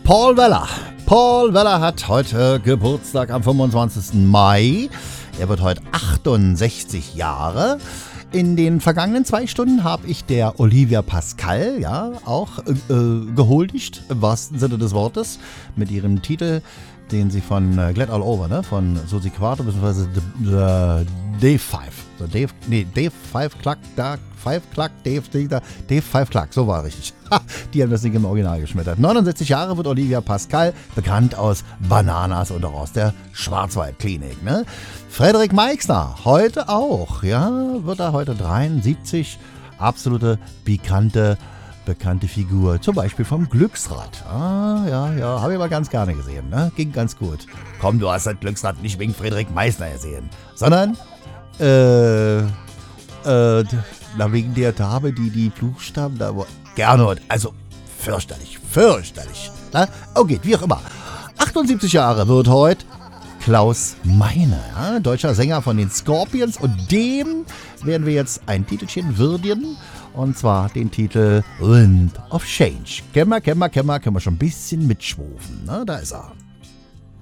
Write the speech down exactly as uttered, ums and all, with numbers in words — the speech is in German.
Paul Weller. Paul Weller hat heute Geburtstag am fünfundzwanzigsten Mai. Er wird heute achtundsechzig Jahre. In den vergangenen zwei Stunden habe ich der Olivia Pascal ja auch äh, gehuldigt, im wahrsten Sinne des Wortes, mit ihrem Titel, den sie von äh, Glad All Over, ne, von Susi Quater bzw. Dave Five. So Dave, nee, Dave Five Cluck, da, Five Cluck, Dave, Dave, Dave Five Cluck, so war richtig. Die haben das Ding im Original geschmettert. neunundsechzig Jahre wird Olivia Pascal, bekannt aus Bananas und auch aus der Schwarzwaldklinik. Ne? Frederik Meixner, heute auch, ja, wird er heute dreiundsiebzig, absolute pikante, bekannte Figur, zum Beispiel vom Glücksrad. Ah, ja, ja, habe ich mal ganz gerne gesehen, ne? Ging ganz gut. Komm, du hast das Glücksrad nicht wegen Frederik Meixner gesehen, sondern, äh, äh, na, wegen der Dame, die die Buchstaben da, Gernot, also fürchterlich, fürchterlich. Na? Okay, wie auch immer. achtundsiebzig Jahre wird heute Klaus Meine, ja, deutscher Sänger von den Scorpions, und dem werden wir jetzt ein Titelchen würdigen, und zwar den Titel Wind of Change. Kennen wir, kennen wir, kennen wir, können wir schon ein bisschen mitschwufen, ne? Da ist er.